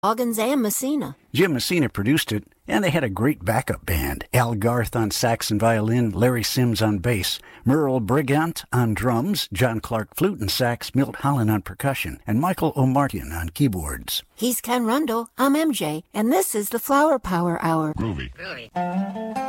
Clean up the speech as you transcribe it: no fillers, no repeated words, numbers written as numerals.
Loggins and Messina. Jim Messina produced it, and they had a great backup band. Al Garth on sax and violin, Larry Sims on bass, Merle Brigant on drums, John Clark flute and sax, Milt Holland on percussion, and Michael O'Martian on keyboards. He's Ken Rundle, I'm MJ, and this is the Flower Power Hour. Groovy.